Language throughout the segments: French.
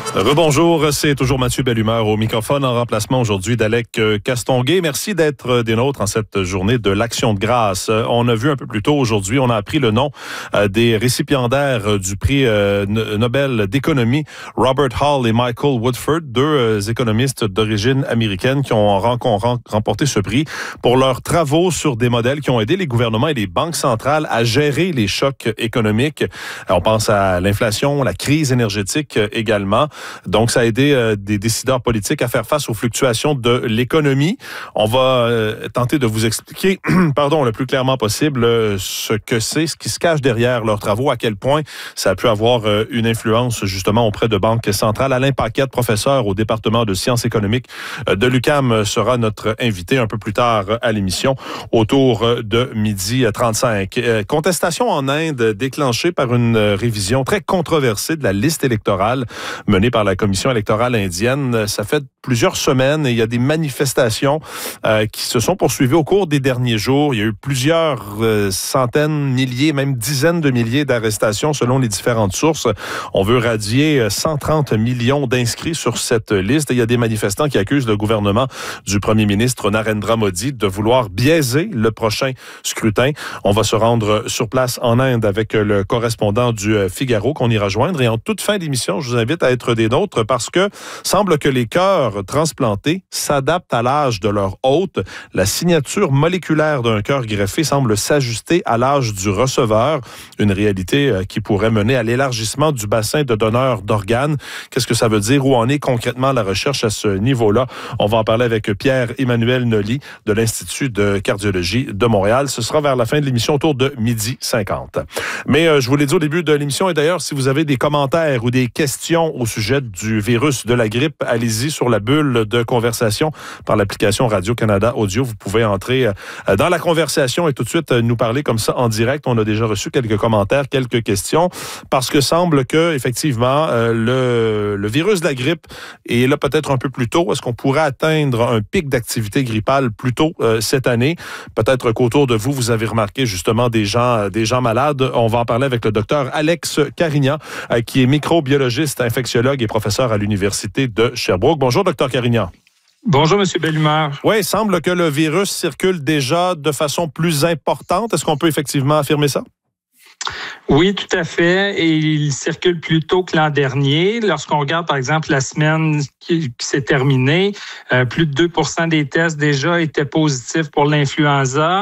Rebonjour, c'est toujours Mathieu Bellumeur au microphone en remplacement aujourd'hui d'Alec Castonguay. Merci d'être des nôtres en cette journée de l'Action de grâce. On a vu un peu plus tôt aujourd'hui, on a appris le nom des récipiendaires du prix Nobel d'économie, Robert Hall et Michael Woodford, deux économistes d'origine américaine qui ont remporté ce prix pour leurs travaux sur des modèles qui ont aidé les gouvernements et les banques centrales à gérer les chocs économiques. On pense à l'inflation, la crise énergétique également. Donc, ça a aidé des décideurs politiques à faire face aux fluctuations de l'économie. On va tenter de vous expliquer, le plus clairement possible ce que c'est, ce qui se cache derrière leurs travaux, à quel point ça a pu avoir une influence justement auprès de banques centrales. Alain Paquette, professeur au département de sciences économiques de l'UQAM, sera notre invité un peu plus tard à l'émission, autour de 12h35. Contestation en Inde déclenchée par une révision très controversée de la liste électorale menée par la Commission électorale indienne. Ça fait plusieurs semaines et il y a des manifestations qui se sont poursuivies au cours des derniers jours. Il y a eu plusieurs centaines, milliers, même dizaines de milliers d'arrestations selon les différentes sources. On veut radier 130 millions d'inscrits sur cette liste et il y a des manifestants qui accusent le gouvernement du premier ministre Narendra Modi de vouloir biaiser le prochain scrutin. On va se rendre sur place en Inde avec le correspondant du Figaro qu'on ira joindre et en toute fin d'émission, je vous invite à être des nôtres parce que semble que les cœurs transplantés s'adaptent à l'âge de leur hôte. La signature moléculaire d'un cœur greffé semble s'ajuster à l'âge du receveur, une réalité qui pourrait mener à l'élargissement du bassin de donneurs d'organes. Qu'est-ce que ça veut dire? Où en est concrètement la recherche à ce niveau-là? On va en parler avec Pierre-Emmanuel Nolly de l'Institut de cardiologie de Montréal. Ce sera vers la fin de l'émission autour de 12h50. Mais je vous l'ai dit au début de l'émission et d'ailleurs, si vous avez des commentaires ou des questions au sujet du virus de la grippe, allez-y sur la bulle de conversation par l'application Radio-Canada Audio. Vous pouvez entrer dans la conversation et tout de suite nous parler comme ça en direct. On a déjà reçu quelques commentaires, quelques questions, parce que semble que effectivement le virus de la grippe est là peut-être un peu plus tôt. Est-ce qu'on pourrait atteindre un pic d'activité grippale plus tôt cette année? Peut-être qu'autour de vous, vous avez remarqué justement des gens malades. On va en parler avec le docteur Alex Carignan, qui est microbiologiste, infectiologue et professeur à l'Université de Sherbrooke. Bonjour, docteur Carignan. Bonjour, M. Bellumeur. Oui, il semble que le virus circule déjà de façon plus importante. Est-ce qu'on peut effectivement affirmer ça? Oui, tout à fait. Et il circule plus tôt que l'an dernier. Lorsqu'on regarde, par exemple, la semaine qui s'est terminée, plus de 2% des tests déjà étaient positifs pour l'influenza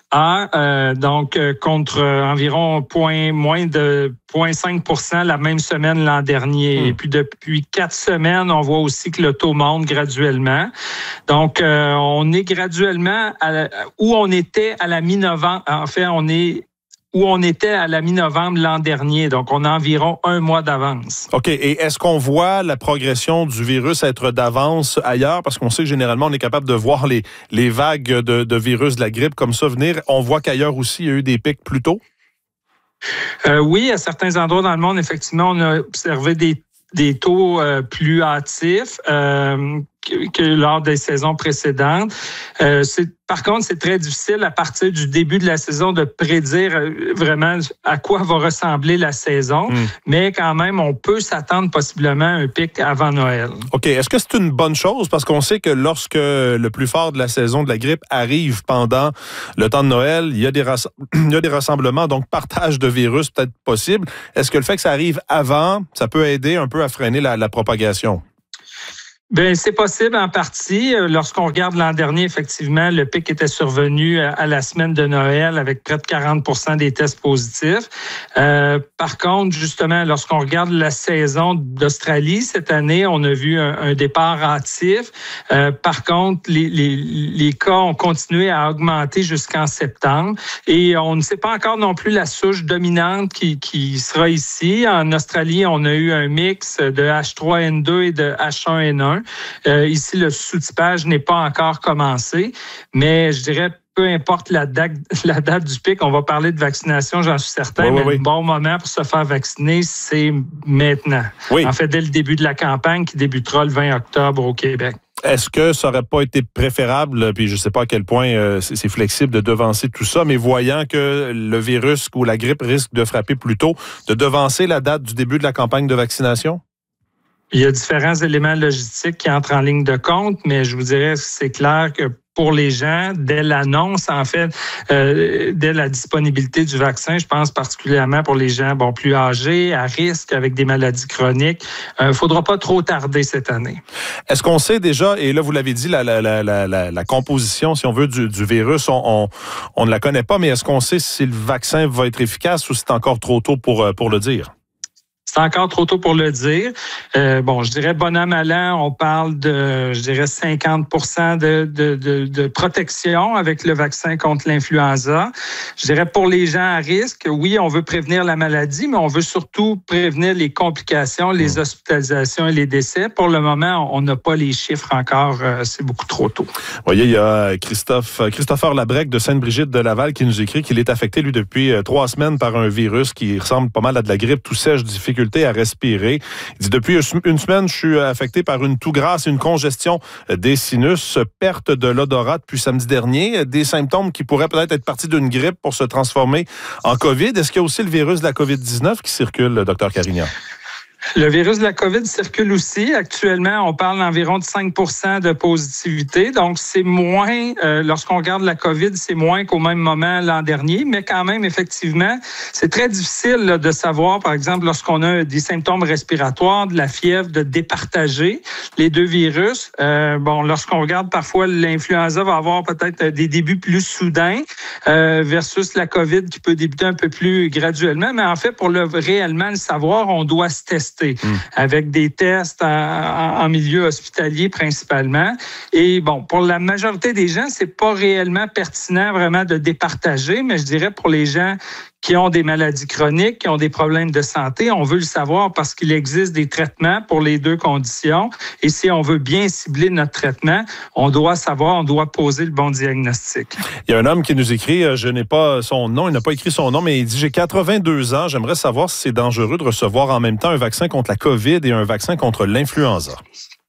A, donc contre environ moins de 0,5% la même semaine l'an dernier. Et puis depuis 4 semaines, on voit aussi que le taux monte graduellement. Donc, on est graduellement où on était à la mi-novembre. En fait, où on était à la mi-novembre l'an dernier. Donc, on a environ 1 mois d'avance. OK. Et est-ce qu'on voit la progression du virus être d'avance ailleurs? Parce qu'on sait que généralement, on est capable de voir les vagues de virus de la grippe comme ça venir. On voit qu'ailleurs aussi, il y a eu des pics plus tôt? Oui, à certains endroits dans le monde, effectivement, on a observé des taux plus hâtifs que lors des saisons précédentes. Par contre, c'est très difficile à partir du début de la saison de prédire vraiment à quoi va ressembler la saison, mais quand même, on peut s'attendre possiblement à un pic avant Noël. OK. Est-ce que c'est une bonne chose? Parce qu'on sait que lorsque le plus fort de la saison de la grippe arrive pendant le temps de Noël, il y a des rassemblements, donc partage de virus peut-être possible. Est-ce que le fait que ça arrive avant, ça peut aider un peu à freiner la propagation? Bien, c'est possible en partie. Lorsqu'on regarde l'an dernier, effectivement, le pic était survenu à la semaine de Noël avec près de 40% des tests positifs. Par contre, justement, lorsqu'on regarde la saison d'Australie cette année, on a vu un départ hâtif. Par contre, les cas ont continué à augmenter jusqu'en septembre et on ne sait pas encore non plus la souche dominante qui sera ici. En Australie, on a eu un mix de H3N2 et de H1N1. Ici, le sous-typage n'est pas encore commencé, mais je dirais peu importe la date du pic, on va parler de vaccination, j'en suis certain, mais le bon moment pour se faire vacciner, c'est maintenant. Oui. En fait, dès le début de la campagne qui débutera le 20 octobre au Québec. Est-ce que ça n'aurait pas été préférable, puis je ne sais pas à quel point c'est flexible de devancer tout ça, mais voyant que le virus ou la grippe risque de frapper plus tôt, de devancer la date du début de la campagne de vaccination? Il y a différents éléments logistiques qui entrent en ligne de compte, mais je vous dirais que c'est clair que pour les gens, dès l'annonce, en fait, dès la disponibilité du vaccin, je pense particulièrement pour les gens plus âgés, à risque, avec des maladies chroniques, il ne faudra pas trop tarder cette année. Est-ce qu'on sait déjà, et là vous l'avez dit, la composition, si on veut, du virus, on ne la connaît pas, mais est-ce qu'on sait si le vaccin va être efficace ou c'est encore trop tôt pour le dire? C'est encore trop tôt pour le dire. Je dirais bon an, mal an, on parle de, 50% de protection avec le vaccin contre l'influenza. Je dirais pour les gens à risque, oui, on veut prévenir la maladie, mais on veut surtout prévenir les complications, les hospitalisations et les décès. Pour le moment, on n'a pas les chiffres encore. C'est beaucoup trop tôt. Vous voyez, il y a Christopher Labrec de Sainte-Brigitte de Laval qui nous écrit qu'il est affecté, lui, depuis 3 semaines par un virus qui ressemble pas mal à de la grippe, tout sèche, difficulté à respirer. Il dit, depuis une semaine, je suis affecté par une toux grasse et une congestion des sinus, perte de l'odorat depuis samedi dernier, des symptômes qui pourraient peut-être être partis d'une grippe pour se transformer en COVID. Est-ce qu'il y a aussi le virus de la COVID-19 qui circule, Dr Carignan? Le virus de la COVID circule aussi. Actuellement, on parle d'environ de 5% de positivité. Donc, c'est moins, lorsqu'on regarde la COVID, c'est moins qu'au même moment l'an dernier. Mais quand même, effectivement, c'est très difficile de savoir, par exemple, lorsqu'on a des symptômes respiratoires, de la fièvre, de départager les deux virus. Lorsqu'on regarde parfois, l'influenza va avoir peut-être des débuts plus soudains versus la COVID qui peut débuter un peu plus graduellement. Mais en fait, pour réellement le savoir, on doit se tester. Avec des tests en milieu hospitalier principalement. Et pour la majorité des gens, c'est pas réellement pertinent vraiment de départager, mais je dirais pour les gens qui ont des maladies chroniques, qui ont des problèmes de santé, on veut le savoir parce qu'il existe des traitements pour les deux conditions. Et si on veut bien cibler notre traitement, on doit savoir, on doit poser le bon diagnostic. Il y a un homme qui nous écrit, je n'ai pas son nom, il n'a pas écrit son nom, mais il dit, j'ai 82 ans, j'aimerais savoir si c'est dangereux de recevoir en même temps un vaccin contre la COVID et un vaccin contre l'influenza.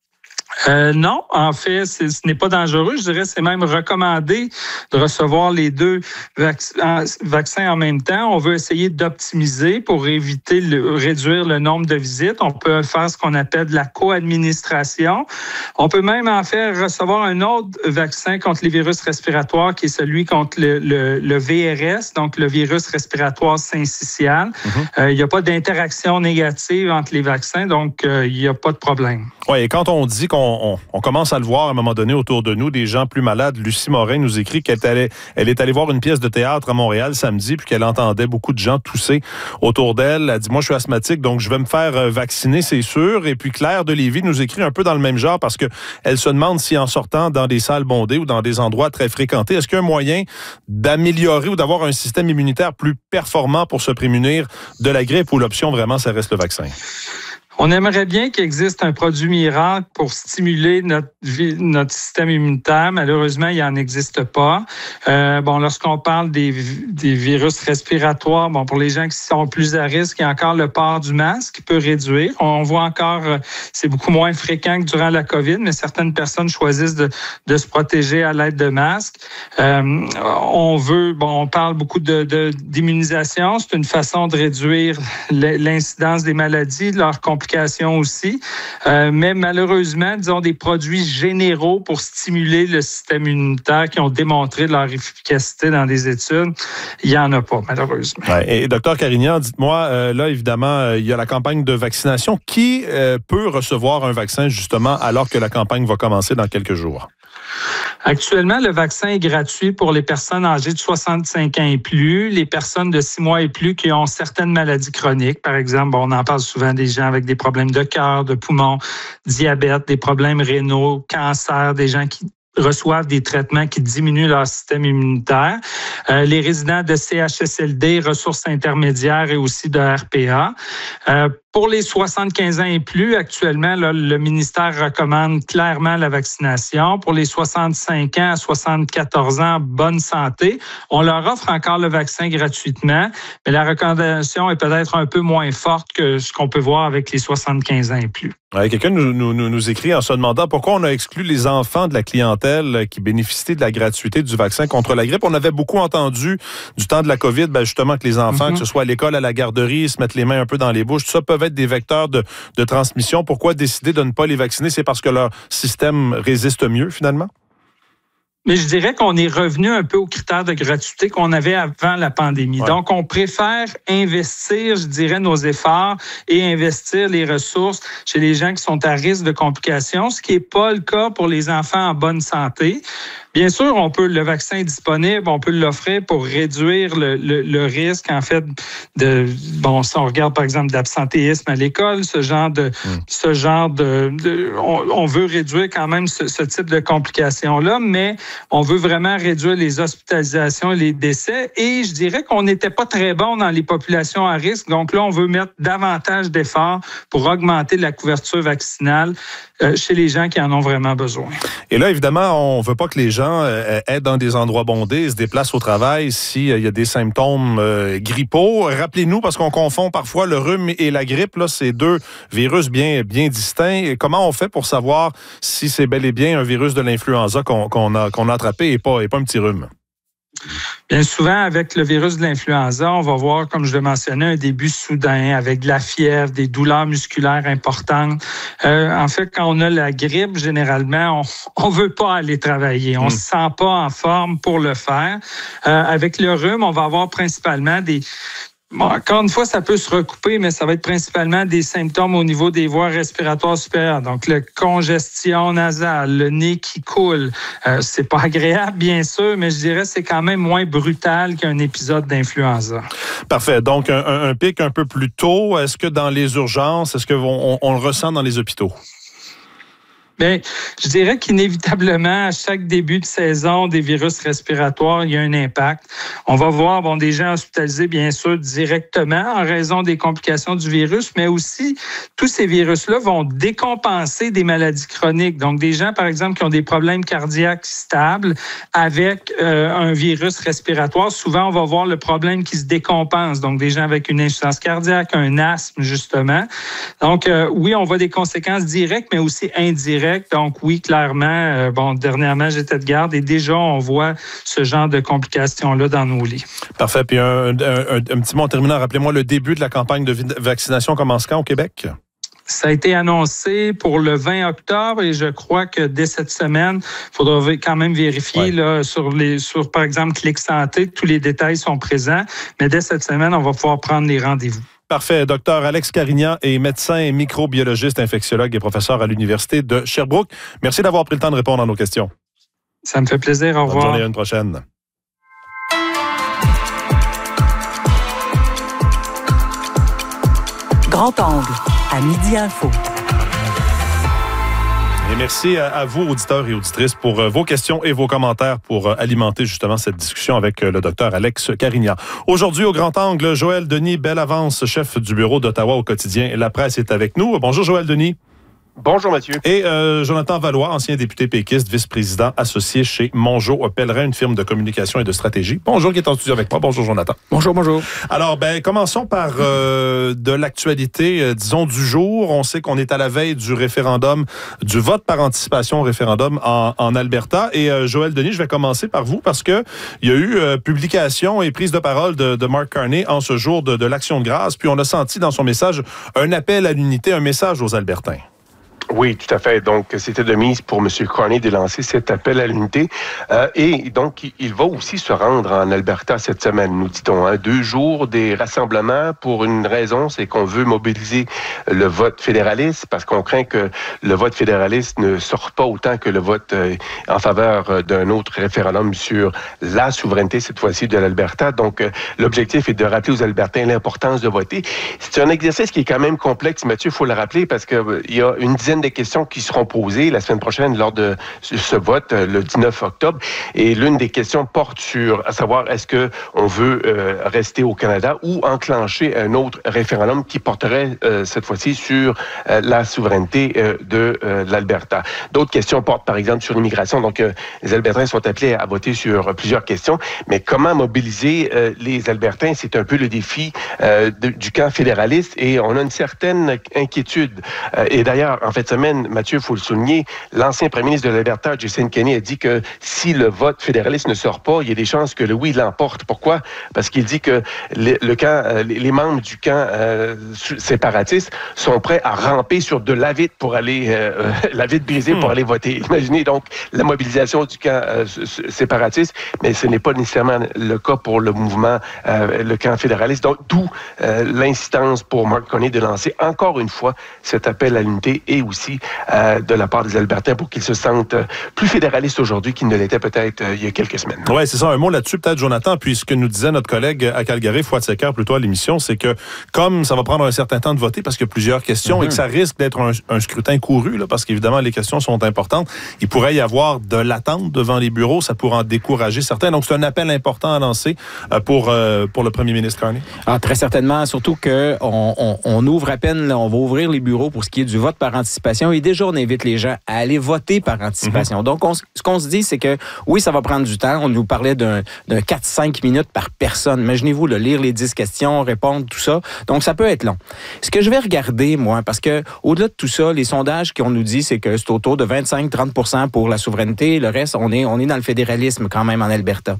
Non, en fait, ce n'est pas dangereux. Je dirais c'est même recommandé de recevoir les deux vaccins en même temps. On veut essayer d'optimiser pour éviter réduire le nombre de visites. On peut faire ce qu'on appelle de la co-administration. On peut même en fait recevoir un autre vaccin contre les virus respiratoires qui est celui contre le VRS, donc le virus respiratoire syncytial. Il n'y a pas d'interaction négative entre les vaccins, donc il n'y a pas de problème. Oui, et quand on dit qu'on commence à le voir à un moment donné autour de nous, des gens plus malades. Lucie Morin nous écrit qu'elle est allée voir une pièce de théâtre à Montréal samedi, puis qu'elle entendait beaucoup de gens tousser autour d'elle. Elle dit, moi, je suis asthmatique, donc je vais me faire vacciner, c'est sûr. Et puis Claire de Lévis nous écrit un peu dans le même genre parce qu'elle se demande si en sortant dans des salles bondées ou dans des endroits très fréquentés, est-ce qu'il y a un moyen d'améliorer ou d'avoir un système immunitaire plus performant pour se prémunir de la grippe ou l'option vraiment, ça reste le vaccin? On aimerait bien qu'il existe un produit miracle pour stimuler notre système immunitaire. Malheureusement, il n'en existe pas. Lorsqu'on parle des virus respiratoires, pour les gens qui sont plus à risque, il y a encore le port du masque qui peut réduire. On voit encore, c'est beaucoup moins fréquent que durant la COVID, mais certaines personnes choisissent de se protéger à l'aide de masques. On parle beaucoup d'immunisation. C'est une façon de réduire l'incidence des maladies, de leurs complications aussi, mais malheureusement, disons, des produits généraux pour stimuler le système immunitaire qui ont démontré leur efficacité dans des études, il n'y en a pas, malheureusement. Ouais, et Dr Carignan, dites-moi, là, évidemment, il y a la campagne de vaccination. Qui peut recevoir un vaccin, justement, alors que la campagne va commencer dans quelques jours? Actuellement, le vaccin est gratuit pour les personnes âgées de 65 ans et plus, les personnes de 6 mois et plus qui ont certaines maladies chroniques. Par exemple, on en parle souvent des gens avec des problèmes de cœur, de poumons, diabète, des problèmes rénaux, cancer, des gens qui reçoivent des traitements qui diminuent leur système immunitaire. Les résidents de CHSLD, ressources intermédiaires et aussi de RPA. Pour les 75 ans et plus, actuellement, là, le ministère recommande clairement la vaccination. Pour les 65 ans à 74 ans, bonne santé, on leur offre encore le vaccin gratuitement, mais la recommandation est peut-être un peu moins forte que ce qu'on peut voir avec les 75 ans et plus. Ouais, quelqu'un nous écrit en se demandant pourquoi on a exclu les enfants de la clientèle qui bénéficient de la gratuité du vaccin contre la grippe. On avait beaucoup entendu du temps de la COVID, justement, que les enfants, que ce soit à l'école, à la garderie, se mettent les mains un peu dans les bouches, tout ça, peuvent être des vecteurs de transmission. Pourquoi décider de ne pas les vacciner? C'est parce que leur système résiste mieux, finalement? Mais je dirais qu'on est revenu un peu aux critères de gratuité qu'on avait avant la pandémie. Ouais. Donc, on préfère investir, je dirais, nos efforts et investir les ressources chez les gens qui sont à risque de complications, ce qui n'est pas le cas pour les enfants en bonne santé. Bien sûr, le vaccin est disponible, on peut l'offrir pour réduire le risque, en fait, si on regarde, par exemple, d'absentéisme à l'école, on veut réduire quand même ce type de complications-là, mais on veut vraiment réduire les hospitalisations et les décès. Et je dirais qu'on n'était pas très bon dans les populations à risque. Donc là, on veut mettre davantage d'efforts pour augmenter la couverture vaccinale chez les gens qui en ont vraiment besoin. Et là, évidemment, on ne veut pas que les gens aient dans des endroits bondés, se déplacent au travail s'il y a des symptômes grippaux. Rappelez-nous, parce qu'on confond parfois le rhume et la grippe, là, c'est deux virus bien distincts. Et comment on fait pour savoir si c'est bel et bien un virus de l'influenza qu'on a attrapé et pas un petit rhume? Bien souvent, avec le virus de l'influenza, on va voir, comme je le mentionnais, un début soudain avec de la fièvre, des douleurs musculaires importantes. En fait, quand on a la grippe, généralement, on veut pas aller travailler. On se sent pas en forme pour le faire. Avec le rhume, on va avoir principalement encore une fois, ça peut se recouper, mais ça va être principalement des symptômes au niveau des voies respiratoires supérieures. Donc, la congestion nasale, le nez qui coule. C'est pas agréable, bien sûr, mais je dirais que c'est quand même moins brutal qu'un épisode d'influenza. Parfait. Donc, un pic un peu plus tôt. Est-ce que dans les urgences, est-ce qu'on le ressent dans les hôpitaux? Bien, je dirais qu'inévitablement, à chaque début de saison des virus respiratoires, il y a un impact. On va voir des gens hospitalisés, bien sûr, directement en raison des complications du virus, mais aussi, tous ces virus-là vont décompenser des maladies chroniques. Donc, des gens, par exemple, qui ont des problèmes cardiaques stables avec un virus respiratoire, souvent, on va voir le problème qui se décompense. Donc, des gens avec une insuffisance cardiaque, un asthme, justement. Donc, oui, on voit des conséquences directes, mais aussi indirectes. Donc oui, clairement, dernièrement, j'étais de garde et déjà, on voit ce genre de complications-là dans nos lits. Parfait. Puis un petit mot en terminant, rappelez-moi, le début de la campagne de vaccination commence quand au Québec? Ça a été annoncé pour le 20 octobre et je crois que dès cette semaine, il faudra quand même vérifier là, sur par exemple, Clic Santé, tous les détails sont présents, mais dès cette semaine, on va pouvoir prendre les rendez-vous. Parfait. Docteur Alex Carignan est médecin et microbiologiste, infectiologue et professeur à l'Université de Sherbrooke. Merci d'avoir pris le temps de répondre à nos questions. Ça me fait plaisir. Au revoir. Bonne journée, à une prochaine. Grand Angle, à Midi Info. Et merci à vous, auditeurs et auditrices, pour vos questions et vos commentaires pour alimenter justement cette discussion avec le docteur Alex Carignan. Aujourd'hui, au Grand Angle, Joël Denis Bellavance, chef du bureau d'Ottawa au quotidien La Presse, est avec nous. Bonjour, Joël Denis. Bonjour, Mathieu. Et Jonathan Valois, ancien député péquiste, vice-président associé chez Mongeau Pellerin, une firme de communication et de stratégie. Bonjour, qui est en studio avec moi. Bonjour, Jonathan. Bonjour, bonjour. Alors, commençons par de l'actualité, disons, du jour. On sait qu'on est à la veille du référendum, du vote par anticipation au référendum en Alberta. Et Joël Denis, je vais commencer par vous parce que il y a eu publication et prise de parole de Mark Carney en ce jour de l'Action de grâce. Puis on a senti dans son message un appel à l'unité, un message aux Albertains. Oui, tout à fait. Donc, c'était de mise pour M. Carney de lancer cet appel à l'unité. Et donc, il va aussi se rendre en Alberta cette semaine, nous dit-on. 2 jours des rassemblements pour une raison, c'est qu'on veut mobiliser le vote fédéraliste parce qu'on craint que le vote fédéraliste ne sorte pas autant que le vote en faveur d'un autre référendum sur la souveraineté, cette fois-ci de l'Alberta. Donc, l'objectif est de rappeler aux Albertains l'importance de voter. C'est un exercice qui est quand même complexe, Mathieu, il faut le rappeler, parce qu'il y a une dizaine des questions qui seront posées la semaine prochaine lors de ce vote, le 19 octobre. Et l'une des questions porte sur, à savoir, est-ce que on veut rester au Canada ou enclencher un autre référendum qui porterait cette fois-ci sur la souveraineté de l'Alberta. D'autres questions portent, par exemple, sur l'immigration. Donc, les Albertains sont appelés à voter sur plusieurs questions. Mais comment mobiliser les Albertains? C'est un peu le défi du camp fédéraliste et on a une certaine inquiétude. Et d'ailleurs, en fait, cette semaine, Mathieu, il faut le souligner, l'ancien premier ministre de l'Alberta, Jason Kenney, a dit que si le vote fédéraliste ne sort pas, il y a des chances que le oui l'emporte. Pourquoi? Parce qu'il dit que les membres du camp séparatiste sont prêts à ramper sur de la vitre pour aller, la vitre brisée pour aller voter. Imaginez donc la mobilisation du camp séparatiste, mais ce n'est pas nécessairement le cas pour le mouvement, le camp fédéraliste. Donc, d'où l'insistance pour Mark Carney de lancer encore une fois cet appel à l'unité et aussi de la part des Albertains pour qu'ils se sentent plus fédéralistes aujourd'hui qu'ils ne l'étaient peut-être il y a quelques semaines. Oui, c'est ça. Un mot là-dessus, peut-être, Jonathan, puis ce que nous disait notre collègue à Calgary, Fouad Secker, plutôt à l'émission, c'est que comme ça va prendre un certain temps de voter parce qu'il y a plusieurs questions et que ça risque d'être un scrutin couru, là, parce qu'évidemment, les questions sont importantes, il pourrait y avoir de l'attente devant les bureaux, ça pourrait en décourager certains. Donc, c'est un appel important à lancer pour le premier ministre Carney. Ah, très certainement, surtout qu'on ouvre à peine, là, on va ouvrir les bureaux pour ce qui est du vote par anticipation et déjà, on invite les gens à aller voter par anticipation. Donc, ce qu'on se dit, c'est que oui, ça va prendre du temps. On nous parlait d'un 4-5 minutes par personne. Imaginez-vous, lire les 10 questions, répondre, tout ça. Donc, ça peut être long. Ce que je vais regarder, moi, parce que au-delà de tout ça, les sondages qu'on nous dit, c'est que c'est autour de 25-30% pour la souveraineté. Le reste, on est dans le fédéralisme quand même en Alberta.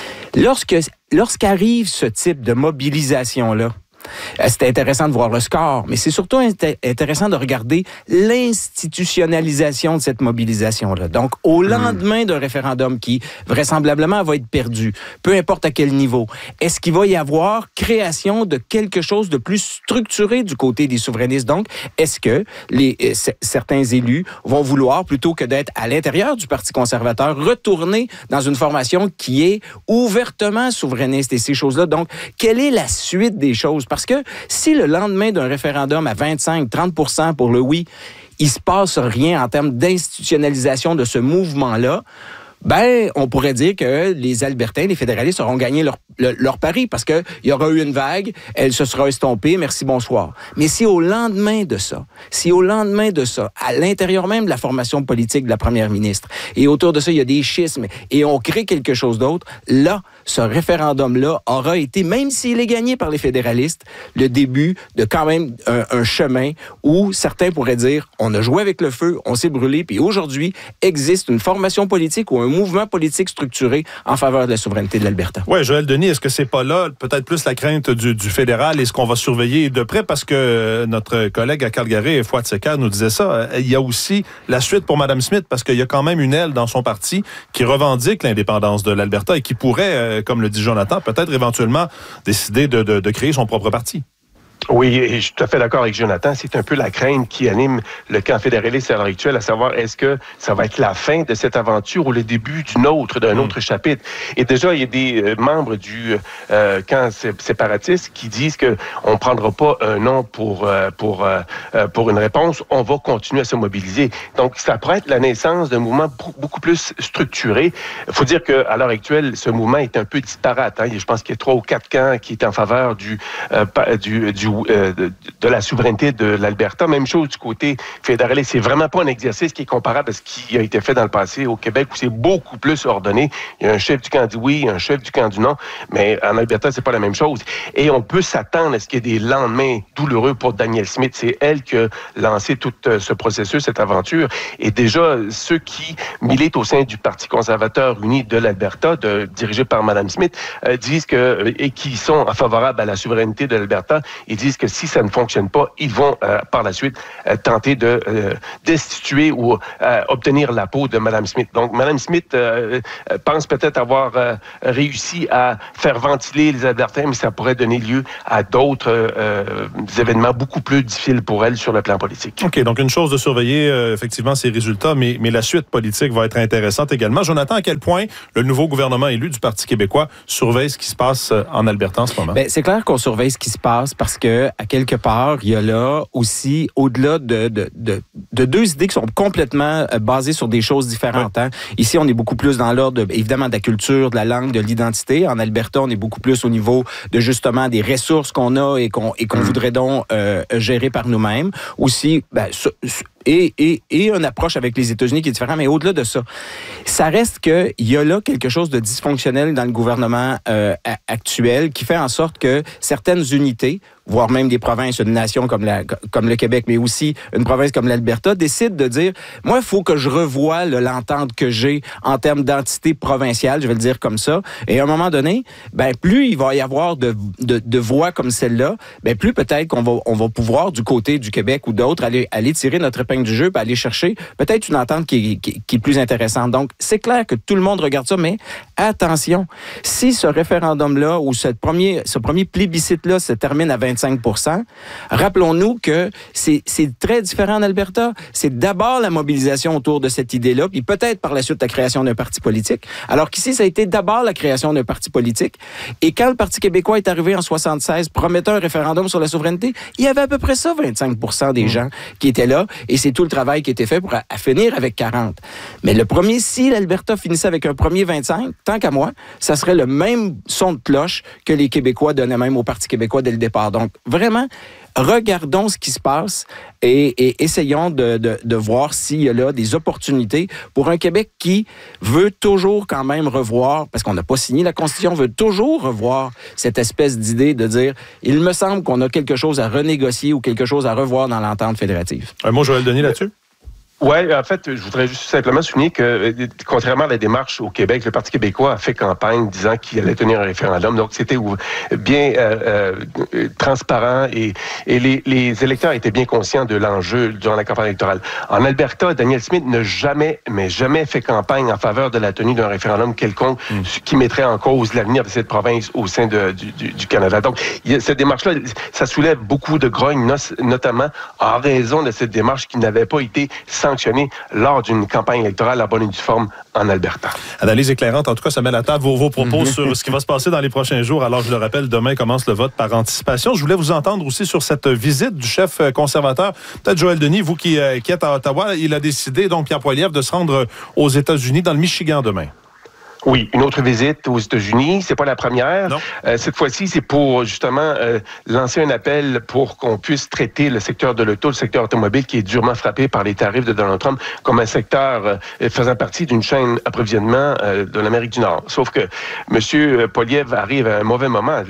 Lorsqu'arrive ce type de mobilisation-là, c'est intéressant de voir le score, mais c'est surtout intéressant de regarder l'institutionnalisation de cette mobilisation-là. Donc, au lendemain d'un référendum qui, vraisemblablement, va être perdu, peu importe à quel niveau, est-ce qu'il va y avoir création de quelque chose de plus structuré du côté des souverainistes? Donc, est-ce que certains élus vont vouloir, plutôt que d'être à l'intérieur du Parti conservateur, retourner dans une formation qui est ouvertement souverainiste et ces choses-là? Donc, quelle est la suite des choses? Parce que si le lendemain d'un référendum à 25-30% pour le oui, il se passe rien en termes d'institutionnalisation de ce mouvement-là, ben, on pourrait dire que les Albertains, les fédéralistes auront gagné leur pari parce qu'il y aura eu une vague, elle se sera estompée, merci, bonsoir. Mais si au lendemain de ça, à l'intérieur même de la formation politique de la première ministre, et autour de ça, il y a des schismes, et on crée quelque chose d'autre, là, ce référendum-là aura été, même s'il est gagné par les fédéralistes, le début de quand même un chemin où certains pourraient dire, on a joué avec le feu, on s'est brûlé, puis aujourd'hui, existe une formation politique ou un mouvement politique structuré en faveur de la souveraineté de l'Alberta. Oui, Joël Denis, est-ce que c'est pas là peut-être plus la crainte du fédéral et ce qu'on va surveiller de près? Parce que notre collègue à Calgary, Fouad Secker, nous disait ça. Il y a aussi la suite pour Mme Smith parce qu'il y a quand même une aile dans son parti qui revendique l'indépendance de l'Alberta et qui pourrait, comme le dit Jonathan, peut-être éventuellement décider de créer son propre parti. Oui, et je suis tout à fait d'accord avec Jonathan. C'est un peu la crainte qui anime le camp fédéraliste à l'heure actuelle, à savoir est-ce que ça va être la fin de cette aventure ou le début d'un autre chapitre. Et déjà, il y a des membres du camp séparatiste qui disent que on prendra pas un non pour une réponse. On va continuer à se mobiliser. Donc, ça pourrait être la naissance d'un mouvement beaucoup plus structuré. Il faut dire qu'à l'heure actuelle, ce mouvement est un peu disparate. Hein. Je pense qu'il y a 3 ou 4 camps qui est en faveur de la souveraineté de l'Alberta. Même chose du côté fédéraliste. C'est vraiment pas un exercice qui est comparable à ce qui a été fait dans le passé au Québec où c'est beaucoup plus ordonné. Il y a un chef du camp du oui, un chef du camp du non, mais en Alberta, c'est pas la même chose. Et on peut s'attendre à ce qu'il y ait des lendemains douloureux pour Danielle Smith. C'est elle qui a lancé tout ce processus, cette aventure. Et déjà, ceux qui militent au sein du Parti conservateur uni de l'Alberta, dirigé par Mme Smith, disent et qui sont favorables à la souveraineté de l'Alberta, ils disent que si ça ne fonctionne pas, ils vont par la suite tenter de destituer ou obtenir la peau de Mme Smith. Donc, Mme Smith pense peut-être avoir réussi à faire ventiler les Albertains, mais ça pourrait donner lieu à d'autres événements beaucoup plus difficiles pour elle sur le plan politique. OK, donc une chose de surveiller, effectivement, ces résultats, mais la suite politique va être intéressante également. Jonathan, à quel point le nouveau gouvernement élu du Parti québécois surveille ce qui se passe en Alberta en ce moment? Bien, c'est clair qu'on surveille ce qui se passe parce que à quelque part, il y a là aussi, au-delà de 2 idées qui sont complètement basées sur des choses différentes. Hein. Ici, on est beaucoup plus dans l'ordre, évidemment, de la culture, de la langue, de l'identité. En Alberta, on est beaucoup plus au niveau de, justement, des ressources qu'on a et qu'on voudrait donc gérer par nous-mêmes. Aussi, et une approche avec les États-Unis qui est différente, mais au-delà de ça, ça reste qu'il y a là quelque chose de dysfonctionnel dans le gouvernement actuel qui fait en sorte que certaines unités, voire même des provinces, une nation comme le Québec, mais aussi une province comme l'Alberta, décident de dire, moi, il faut que je revoie l'entente que j'ai en termes d'entité provinciale, je vais le dire comme ça, et à un moment donné, ben plus il va y avoir de voix comme celle-là, ben plus peut-être qu'on va pouvoir, du côté du Québec ou d'autres, aller tirer notre épingle du jeu, puis aller chercher peut-être une entente qui est plus intéressante. Donc, c'est clair que tout le monde regarde ça, mais attention, si ce référendum-là ou ce premier plébiscite-là se termine à 25%, rappelons-nous que c'est très différent en Alberta. C'est d'abord la mobilisation autour de cette idée-là, puis peut-être par la suite la création d'un parti politique, alors qu'ici, ça a été d'abord la création d'un parti politique. Et quand le Parti québécois est arrivé en 76, promettant un référendum sur la souveraineté, il y avait à peu près ça, 25% des gens qui étaient là, et c'est tout le travail qui a été fait pour finir avec 40. Mais le premier, si l'Alberta finissait avec un premier 25, tant qu'à moi, ça serait le même son de cloche que les Québécois donnaient même au Parti québécois dès le départ. Donc, vraiment, regardons ce qui se passe et essayons de voir s'il y a là des opportunités pour un Québec qui veut toujours quand même revoir, parce qu'on n'a pas signé la Constitution, veut toujours revoir cette espèce d'idée de dire, il me semble qu'on a quelque chose à renégocier ou quelque chose à revoir dans l'entente fédérative. Un mot, Joël Denis, là-dessus? Oui, en fait, je voudrais juste simplement souligner que, contrairement à la démarche au Québec, le Parti québécois a fait campagne disant qu'il allait tenir un référendum. Donc, c'était bien transparent et les électeurs étaient bien conscients de l'enjeu durant la campagne électorale. En Alberta, Danielle Smith n'a jamais fait campagne en faveur de la tenue d'un référendum quelconque qui mettrait en cause l'avenir de cette province au sein du Canada. Donc, cette démarche-là, ça soulève beaucoup de grogne, notamment en raison de cette démarche qui n'avait pas été sanctionné lors d'une campagne électorale à bonne et due forme en Alberta. Analyse éclairante. En tout cas, ça met la table vos propos sur ce qui va se passer dans les prochains jours. Alors, je le rappelle, demain commence le vote par anticipation. Je voulais vous entendre aussi sur cette visite du chef conservateur. Peut-être Joël Denis, vous qui êtes à Ottawa, il a décidé, donc Pierre Poilievre, de se rendre aux États-Unis, dans le Michigan demain. Oui, une autre visite aux États-Unis. C'est pas la première. Cette fois-ci, c'est pour justement lancer un appel pour qu'on puisse traiter le secteur de l'auto, le secteur automobile qui est durement frappé par les tarifs de Donald Trump, comme un secteur faisant partie d'une chaîne d'approvisionnement de l'Amérique du Nord. Sauf que M. Poilievre arrive à un mauvais moment.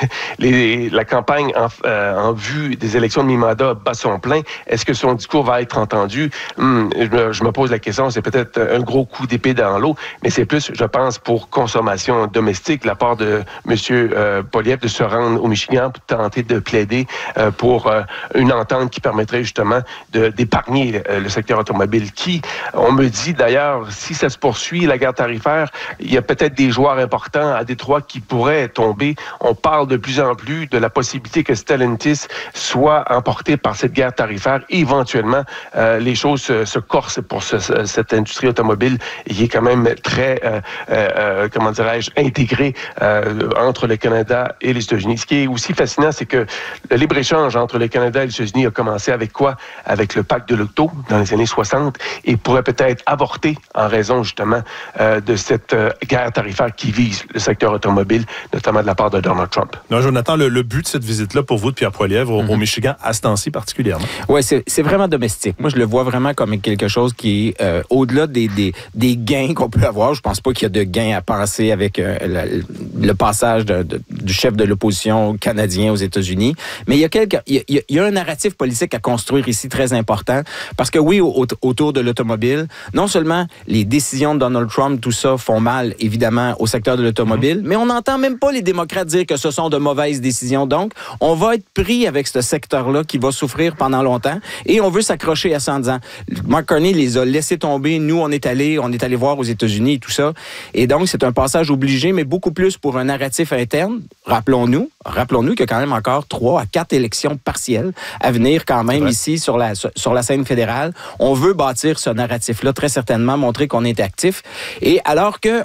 La campagne en vue des élections de mi-mandat bat son plein. Est-ce que son discours va être entendu? Je me pose la question. C'est peut-être un gros coup d'épée dans l'eau, mais c'est plus, je pense, pour consommation domestique, la part de M. Poilievre de se rendre au Michigan pour tenter de plaider pour une entente qui permettrait justement d'épargner le secteur automobile qui, on me dit d'ailleurs, si ça se poursuit, la guerre tarifaire, il y a peut-être des joueurs importants à Détroit qui pourraient tomber. On parle de plus en plus de la possibilité que Stellantis soit emporté par cette guerre tarifaire et éventuellement les choses se corsent pour cette industrie automobile qui est quand même très comment dirais-je, intégré entre le Canada et les États-Unis. Ce qui est aussi fascinant, c'est que le libre-échange entre le Canada et les États-Unis a commencé avec quoi? Avec le pacte de l'auto dans les années 60 et pourrait peut-être avorter en raison justement de cette guerre tarifaire qui vise le secteur automobile, notamment de la part de Donald Trump. Non, Jonathan, le but de cette visite-là pour vous de Pierre Poilievre au Michigan, à ce temps-ci particulièrement? Oui, c'est vraiment domestique. Moi, je le vois vraiment comme quelque chose qui est au-delà des gains qu'on peut avoir. Je pense pas qu'il y a de gains à penser avec le passage du chef de l'opposition canadien aux États-Unis. Mais il y a un narratif politique à construire ici très important. Parce que oui, autour de l'automobile, non seulement les décisions de Donald Trump, tout ça, font mal, évidemment, au secteur de l'automobile, mais on n'entend même pas les démocrates dire que ce sont de mauvaises décisions. Donc, on va être pris avec ce secteur-là qui va souffrir pendant longtemps et on veut s'accrocher à ça en disant, Mark Carney les a laissés tomber. Nous, on est allé voir aux États-Unis et tout ça. Et donc, c'est un passage obligé, mais beaucoup plus pour un narratif interne. Rappelons-nous qu'il y a quand même encore 3 à 4 élections partielles à venir quand même ici sur la scène fédérale. On veut bâtir ce narratif-là, très certainement, montrer qu'on est actif. Et alors que